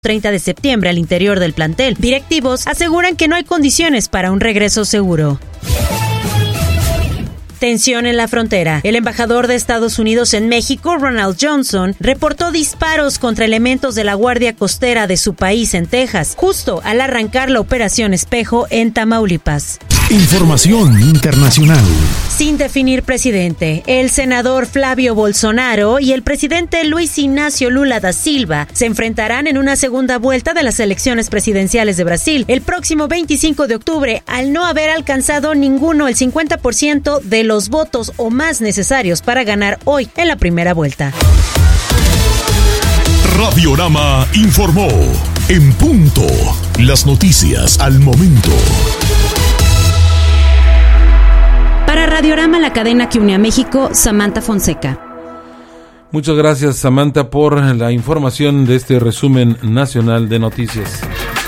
30 de septiembre al interior del plantel. Directivos aseguran que no hay condiciones para un regreso seguro. Tensión en la frontera. El embajador de Estados Unidos en México, Ronald Johnson, reportó disparos contra elementos de la Guardia Costera de su país en Texas, justo al arrancar la Operación Espejo en Tamaulipas. Información internacional. Sin definir presidente, el senador Flavio Bolsonaro y el presidente Luis Ignacio Lula da Silva se enfrentarán en una segunda vuelta de las elecciones presidenciales de Brasil el próximo 25 de octubre, al no haber alcanzado ninguno el 50% de los votos o más necesarios para ganar hoy en la primera vuelta. Radiorama informó. En punto. Las noticias al momento. Para Radiorama, la cadena que une a México, Samantha Fonseca. Muchas gracias, Samantha, por la información de este resumen nacional de noticias.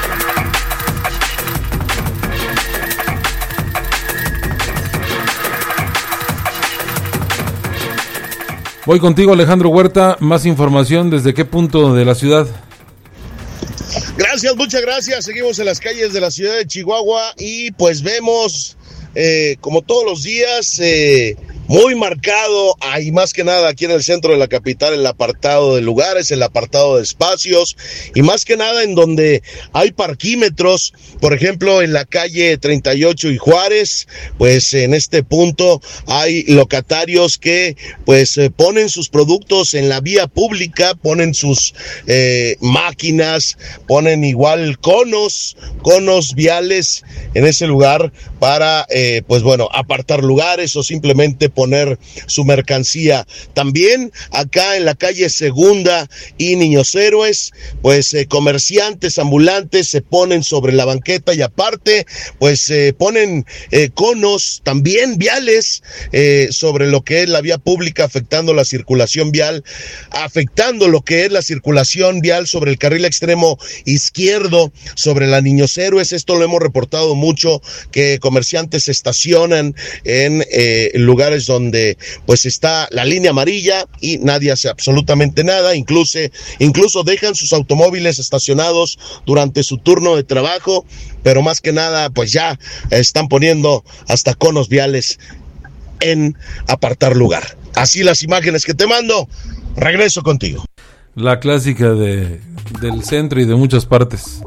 Voy contigo, Alejandro Huerta. Más información, ¿desde qué punto de la ciudad? Gracias, muchas gracias. Seguimos en las calles de la ciudad de Chihuahua y pues vemos, como todos los días, muy marcado, y más que nada aquí en el centro de la capital, el apartado de lugares, el apartado de espacios, y más que nada en donde hay parquímetros, por ejemplo en la calle 38 y Juárez, pues en este punto hay locatarios que pues ponen sus productos en la vía pública, ponen sus máquinas, ponen igual conos viales en ese lugar para pues bueno, apartar lugares o simplemente poner su mercancía. También acá en la calle Segunda y Niños Héroes, pues comerciantes ambulantes se ponen sobre la banqueta y aparte pues ponen conos también viales sobre lo que es la vía pública, afectando la circulación vial, afectando lo que es la circulación vial sobre el carril extremo izquierdo, sobre la Niños Héroes. Esto lo hemos reportado mucho, que comerciantes se estacionan en lugares donde pues está la línea amarilla y nadie hace absolutamente nada, incluso dejan sus automóviles estacionados durante su turno de trabajo, pero más que nada pues ya están poniendo hasta conos viales en apartar lugar. Así las imágenes que te mando. Regreso contigo. La clásica del centro y de muchas partes.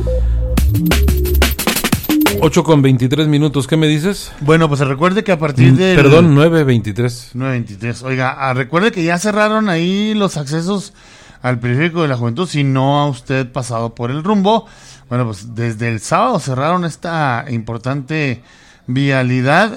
8:23, ¿qué me dices? Bueno, pues recuerde que a partir del... Perdón, 9:23. 9:23. Oiga, recuerde que ya cerraron ahí los accesos al periférico de la Juventud, si no ha usted pasado por el rumbo. Bueno, pues desde el sábado cerraron esta importante vialidad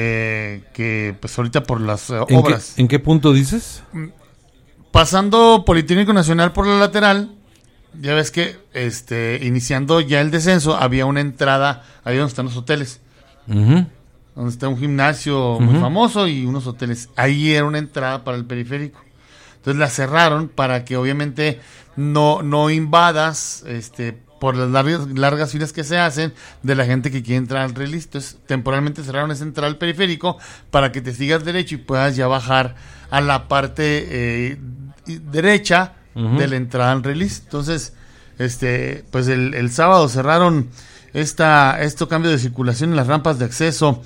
que pues ahorita por las obras. ¿En qué punto dices? Pasando Politécnico Nacional por la lateral. Ya ves que iniciando ya el descenso había una entrada ahí donde están los hoteles, donde está un gimnasio muy famoso y unos hoteles. Ahí era una entrada para el periférico. Entonces la cerraron para que obviamente no invadas por las largas filas que se hacen de la gente que quiere entrar al release. Entonces temporalmente cerraron esa entrada al periférico para que te sigas derecho y puedas ya bajar a la parte derecha de la entrada al release. Entonces, pues el sábado cerraron cambio de circulación en las rampas de acceso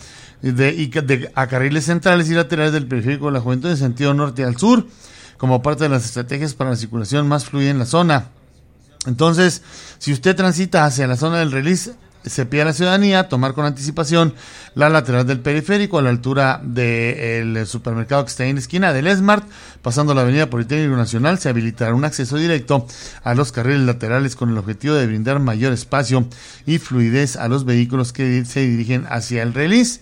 a carriles centrales y laterales del periférico de la Juventud en sentido norte al sur, como parte de las estrategias para la circulación más fluida en la zona. Entonces, si usted transita hacia la zona del release, se pide a la ciudadanía tomar con anticipación la lateral del periférico a la altura del supermercado que está en la esquina del Esmart, pasando la avenida Politécnico Nacional. Se habilitará un acceso directo a los carriles laterales con el objetivo de brindar mayor espacio y fluidez a los vehículos que se dirigen hacia el release.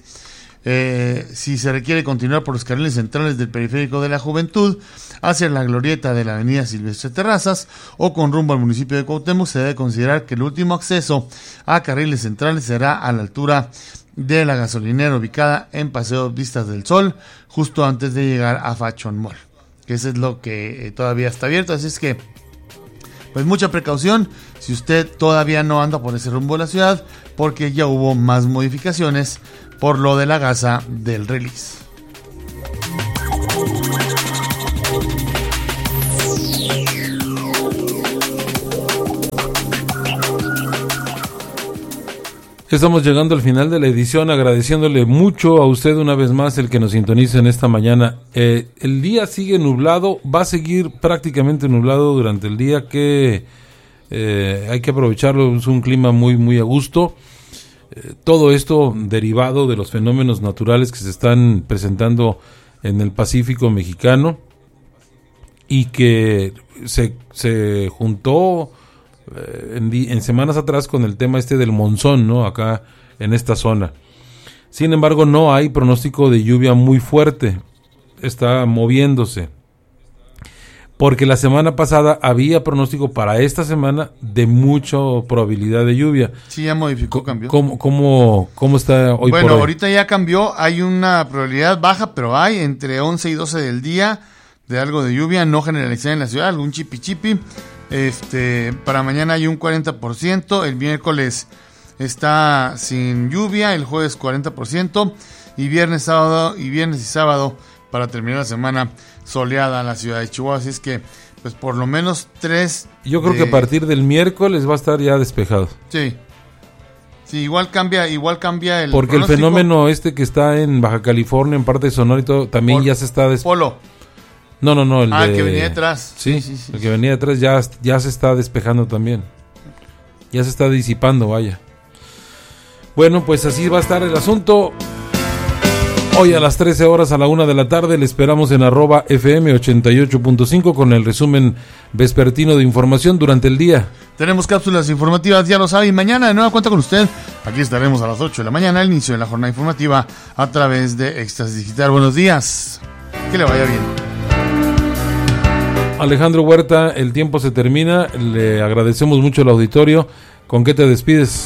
Si se requiere continuar por los carriles centrales del periférico de la Juventud hacia la glorieta de la avenida Silvestre Terrazas o con rumbo al municipio de Cuauhtémoc, se debe considerar que el último acceso a carriles centrales será a la altura de la gasolinera ubicada en Paseo Vistas del Sol, justo antes de llegar a Fashion Mall, que eso es lo que todavía está abierto. Así es que pues mucha precaución si usted todavía no anda por ese rumbo de la ciudad, porque ya hubo más modificaciones por lo de la gasa del release. Estamos llegando al final de la edición, agradeciéndole mucho a usted una vez más el que nos sintonice en esta mañana. El día sigue nublado, va a seguir prácticamente nublado durante el día, que hay que aprovecharlo, es un clima muy, muy a gusto. Todo esto derivado de los fenómenos naturales que se están presentando en el Pacífico mexicano y que se juntó en semanas atrás con el tema del monzón, ¿no? Acá en esta zona. Sin embargo, no hay pronóstico de lluvia muy fuerte, está moviéndose, porque la semana pasada había pronóstico para esta semana de mucha probabilidad de lluvia. Sí, ya modificó, cambió. ¿Cómo está hoy por hoy? Bueno, ahorita ya cambió, hay una probabilidad baja, pero hay entre 11 y 12 del día de algo de lluvia, no generalizada en la ciudad, algún chipi. Para mañana hay un 40%, el miércoles está sin lluvia, el jueves 40%, y viernes y sábado para terminar la semana soleada en la ciudad de Chihuahua. Así es que, pues por lo menos 3. Yo creo que a partir del miércoles va a estar ya despejado. Sí, igual cambia el porque pronóstico. El fenómeno que está en Baja California, en parte de Sonora y todo, también ya se está Polo. No, el que venía detrás. Sí, el que venía detrás ya se está despejando también. Ya se está disipando, vaya. Bueno, pues así va a estar el asunto. Hoy a las 13 horas a la 1 de la tarde le esperamos en @FM88.5 con el resumen vespertino de información durante el día. Tenemos cápsulas informativas, ya lo sabe, y mañana de nueva cuenta con usted. Aquí estaremos a las 8 de la mañana, al inicio de la jornada informativa a través de Éxtasis Digital. Buenos días, que le vaya bien. Alejandro Huerta, el tiempo se termina, le agradecemos mucho al auditorio. ¿Con qué te despides?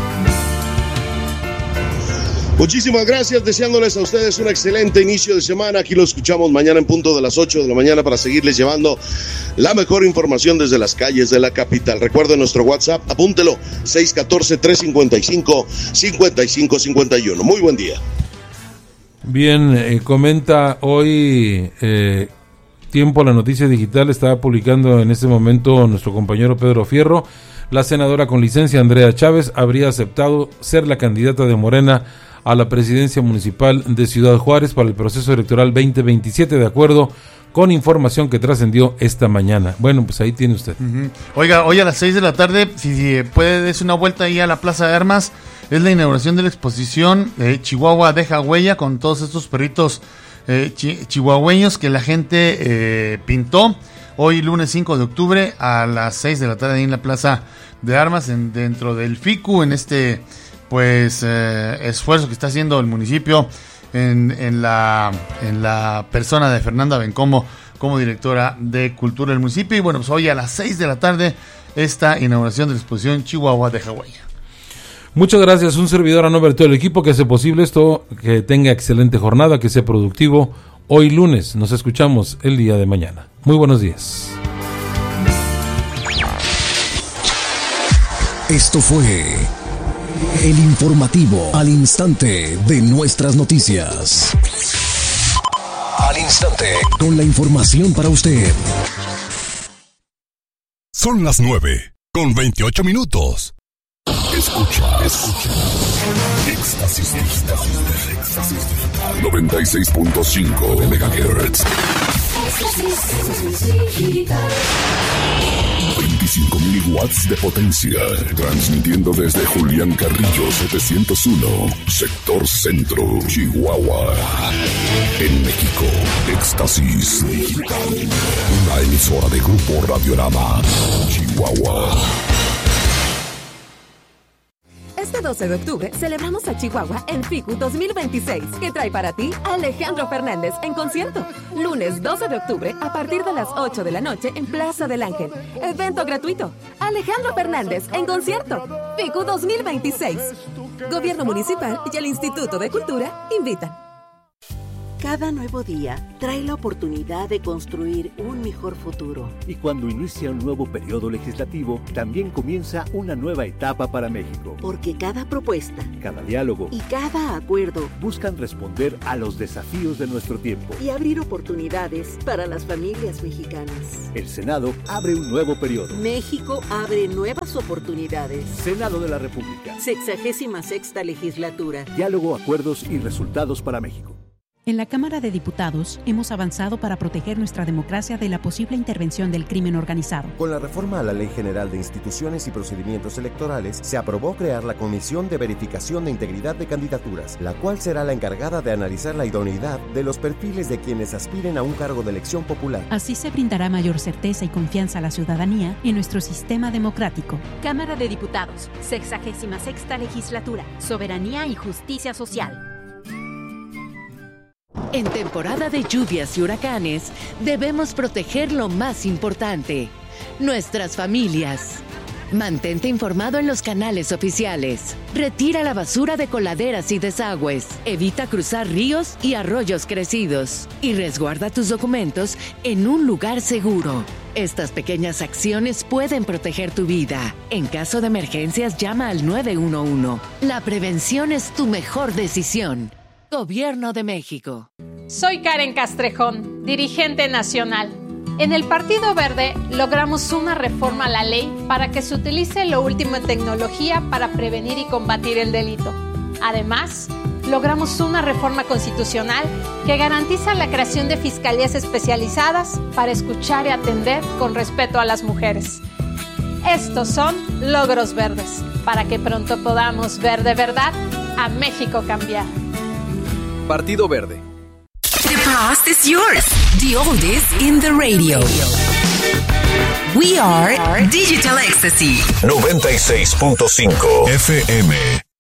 Muchísimas gracias, deseándoles a ustedes un excelente inicio de semana. Aquí lo escuchamos mañana en punto de las 8 de la mañana para seguirles llevando la mejor información desde las calles de la capital. Recuerden nuestro WhatsApp, apúntelo, 614-355-5551. Muy buen día. Bien, comenta hoy Tiempo, la noticia digital, está publicando en este momento nuestro compañero Pedro Fierro. La senadora con licencia Andrea Chávez habría aceptado ser la candidata de Morena a la presidencia municipal de Ciudad Juárez para el proceso electoral 2027, de acuerdo con información que trascendió esta mañana. Bueno, pues ahí tiene usted. Oiga, hoy a las 6 de la tarde, si puede, darse una vuelta ahí a la Plaza de Armas. Es la inauguración de la exposición Chihuahua Deja Huella, con todos estos perritos chihuahueños que la gente pintó. Hoy lunes 5 de octubre a las 6 de la tarde ahí en la Plaza de Armas, dentro del FICU, en esfuerzo que está haciendo el municipio en la persona de Fernanda Bencomo como directora de Cultura del municipio. Y bueno, pues hoy a las 6 de la tarde esta inauguración de la exposición Chihuahua Deja Huella. Muchas gracias, un servidor a nombre de todo el equipo que hace posible esto, que tenga excelente jornada, que sea productivo. Hoy lunes, nos escuchamos el día de mañana. Muy buenos días. Esto fue el informativo al instante de nuestras noticias. Al instante, con la información para usted. Son las 9:28. Escucha. Éxtasis Digital. 96.5 de MHz. 25.000 watts de potencia. Transmitiendo desde Julián Carrillo 701, sector centro, Chihuahua. En México, Éxtasis Digital. Una emisora de Grupo Radiorama, Chihuahua. Este 12 de octubre celebramos a Chihuahua en FICU 2026, que trae para ti a Alejandro Fernández en concierto. Lunes 12 de octubre a partir de las 8 de la noche en Plaza del Ángel. Evento gratuito. Alejandro Fernández en concierto. FICU 2026. Gobierno Municipal y el Instituto de Cultura invitan. Cada nuevo día trae la oportunidad de construir un mejor futuro. Y cuando inicia un nuevo periodo legislativo, también comienza una nueva etapa para México. Porque cada propuesta, cada diálogo y cada acuerdo buscan responder a los desafíos de nuestro tiempo y abrir oportunidades para las familias mexicanas. El Senado abre un nuevo periodo. México abre nuevas oportunidades. Senado de la República. 66ª legislatura. Diálogo, acuerdos y resultados para México. En la Cámara de Diputados hemos avanzado para proteger nuestra democracia de la posible intervención del crimen organizado. Con la reforma a la Ley General de Instituciones y Procedimientos Electorales, se aprobó crear la Comisión de Verificación de Integridad de Candidaturas, la cual será la encargada de analizar la idoneidad de los perfiles de quienes aspiren a un cargo de elección popular. Así se brindará mayor certeza y confianza a la ciudadanía en nuestro sistema democrático. Cámara de Diputados, 66ª legislatura, soberanía y justicia social. En temporada de lluvias y huracanes, debemos proteger lo más importante, nuestras familias. Mantente informado en los canales oficiales. Retira la basura de coladeras y desagües. Evita cruzar ríos y arroyos crecidos. Y resguarda tus documentos en un lugar seguro. Estas pequeñas acciones pueden proteger tu vida. En caso de emergencias, llama al 911. La prevención es tu mejor decisión. Gobierno de México. Soy Karen Castrejón, dirigente nacional. En el Partido Verde logramos una reforma a la ley para que se utilice lo último en tecnología para prevenir y combatir el delito. Además, logramos una reforma constitucional que garantiza la creación de fiscalías especializadas para escuchar y atender con respeto a las mujeres. Estos son logros verdes, para que pronto podamos ver de verdad a México cambiar. Partido Verde. The past is yours. The oldest in the radio. We are Digital Ecstasy. 96.5 FM.